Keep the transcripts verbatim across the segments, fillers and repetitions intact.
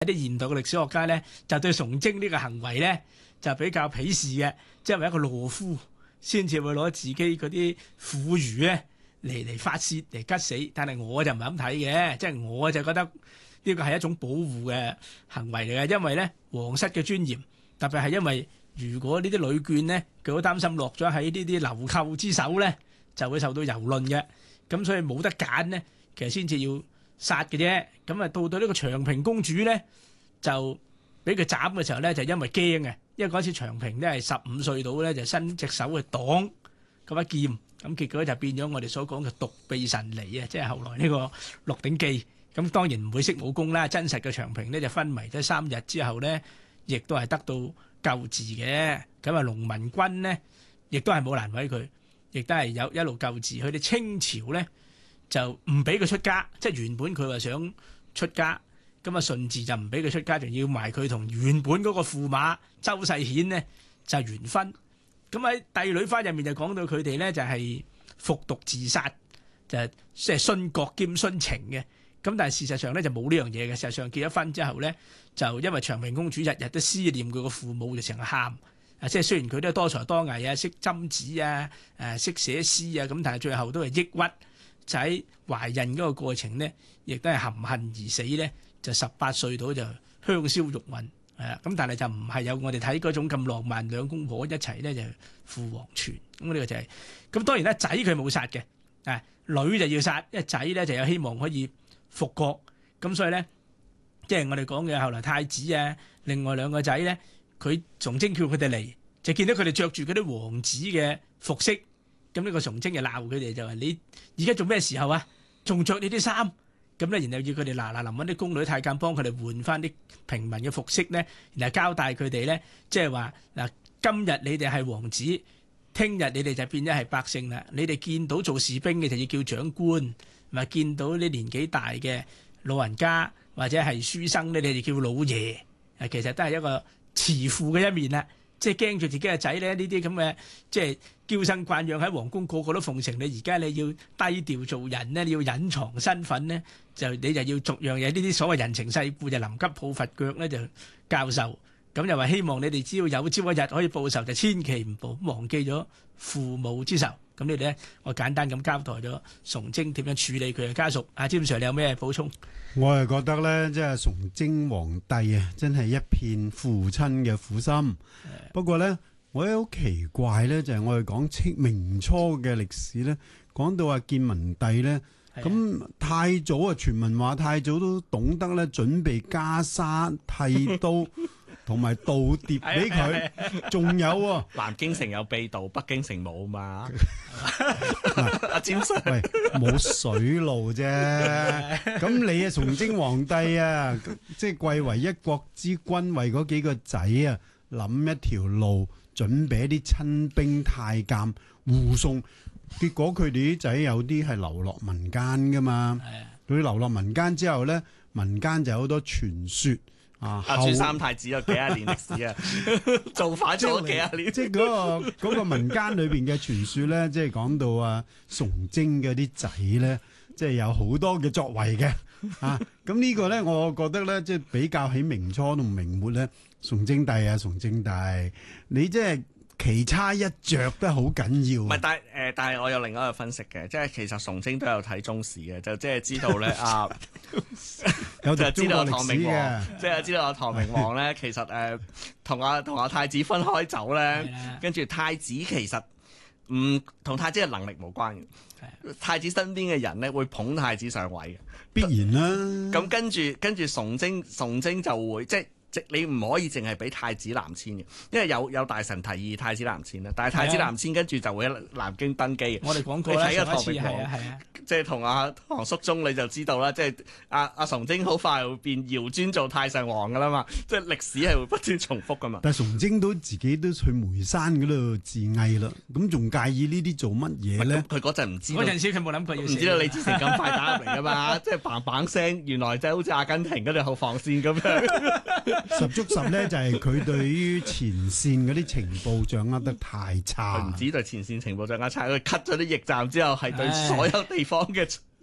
啲現代嘅歷史學家咧，就對崇禎呢個行為咧就比較鄙視嘅，即係為一個懦夫先至會攞自己嗰啲婦孺咧嚟嚟發泄嚟吉死。但係我就唔係咁睇嘅，即係我就覺得呢個係一種保護嘅行為嚟嘅，因為咧皇室嘅尊嚴，特別係因為如果呢啲女眷咧，佢好擔心落咗喺呢啲流寇之手咧，就會受到蹂躪嘅，咁所以冇得揀咧，其實先至要殺嘅啫。咁啊，到到呢個長平公主咧，就俾佢斬嘅時候咧，就因為驚嘅，因為嗰時長平咧係十五歲到咧，就伸隻手去擋嗰一劍，咁結果就變咗我哋所講嘅獨臂神尼啊，即係後來呢個《鹿鼎記》。咁當然唔會識武功啦，真實嘅長平咧就昏迷咗三日之後咧，亦都係得到救治嘅。咁啊，農民軍咧亦都係冇難為佢，亦都係有一路救治。佢哋清朝咧就唔俾佢出家，即係原本佢話想出家，咁啊順治就唔俾佢出家，仲要埋佢同原本嗰個駙馬周世顯呢就係完婚。咁喺《帝女花》入面就講到佢哋咧就係服毒自殺，就係即係殉國兼殉情嘅。咁但係事實上咧就冇呢樣嘢嘅。事實上結咗婚之後咧，就因為長平公主日日都思念佢個父母，就成日喊。啊，即係雖然佢都係多才多藝啊，識針子啊，誒識寫詩啊，咁但係最後都係抑鬱。就喺懷孕嗰個過程咧，亦都係含恨而死咧。就十八歲到就香消玉殞，係啊。咁但係就唔係有我哋睇嗰種咁浪漫，兩公婆一齊咧就赴黃泉。咁呢個就係、是、咁。當然咧，仔佢冇殺嘅，啊女就要殺，因為仔咧就有希望可以復國。咁所以咧，即係我哋講嘅後來太子啊，另外兩個仔咧，佢崇禎叫佢哋嚟，就見到佢哋着住嗰啲王子嘅服飾。咁呢個崇禎就鬧佢哋，就話你而家做咩時候啊？仲着你啲衫？咁咧，然後要佢哋嗱嗱臨揾啲宮女太監幫佢哋換翻啲平民嘅服飾咧，然後交代佢哋咧，即係話嗱，今日你哋係王子，聽日你哋就變咗係百姓啦。你哋見到做士兵嘅就要叫長官，咪見到啲年紀大嘅老人家或者係書生咧，你哋叫老爺。誒，其實都係一個慈父嘅一面啦。即係驚住自己嘅仔咧，呢啲咁嘅即係嬌生慣養喺皇宮，個個都奉承你。而家你要低調做人咧，你要隱藏身份咧，就你就要逐樣嘢。呢啲所謂人情世故就臨急抱佛腳咧，就教授。咁又話希望你哋只要有朝一日可以報仇，就千祈唔好忘記咗父母之仇。咁呢啲咧，我簡單咁交代咗崇禎點樣處理佢嘅家屬。阿詹 Sir，你有咩補充？ 我係覺得咧，即係崇禎皇帝啊，真係一片父親嘅苦心。不過咧，我覺得好奇怪咧，就係、是、我哋講清明初嘅歷史咧，講到話建文帝咧，咁太祖啊，傳聞話太祖都懂得咧準備袈裟、剃刀。同埋倒碟俾佢，仲有喎、啊。 南京城有秘道，北京城冇嘛？阿詹 Sir， 喂，冇水路啫。咁你啊，崇禎皇帝啊，即係貴為一國之君，為嗰幾個仔啊，諗一條路，準備一啲親兵太監護送。結果佢哋啲仔有啲係流落民間噶嘛。佢流落民間之後咧，民間就有好多傳說。啊！ 阿朱三太子有幾廿年歷史啊，造反咗幾廿年。 即係嗰個嗰個民間裏邊嘅傳說咧，即係講到啊，崇禎嘅啲仔咧，即係有好多嘅作為嘅啊。咁呢個咧，我覺得咧，即係比較起明初同明末咧，崇禎帝啊，崇禎帝，你即係。奇差一着都好緊要。 唔係，但係誒、呃，但係我有另外一個分析嘅，即係其實崇禎都有睇中史嘅，就即係知道咧啊， 有就知道唐明嘅， 皇，即係知道阿唐明皇咧，其實誒同阿同阿太子分開走咧，跟住太子其實唔同太子嘅能力無關嘅，太子身邊嘅人咧會捧太子上位嘅， 必然啦。 咁跟住跟住崇禎崇禎就會即係。即你唔可以淨係俾太子南遷嘅，因為有有大臣提議太子南遷啦，但係太子南遷跟住就會喺南京登基。 我哋講過啦，上一次係啊係啊， 即係同阿唐肅宗你就知道啦，即係阿阿崇禎好快會變堯尊做太上皇噶啦嘛，即係歷史係會不斷重複噶嘛。 但係崇禎都自己都去梅山嗰度自縊啦，咁仲介意呢啲做乜嘢咧？ 佢嗰陣唔知道， 嗰陣時佢冇諗過要， 唔知道李自成咁快打入嚟噶嘛，即係砰砰聲，原來就係好似阿根廷嗰條後防線咁樣。 十足十咧就係佢對於前線嗰啲情報掌握得太差， 唔止對前線情報掌握差，佢 cut 咗啲驛站之後，係對所有地方嘅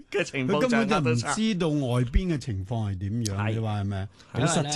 嘅情況佢根本就唔掌握得差知道外邊嘅情況係點樣， 係你話係咪？ 因為好失責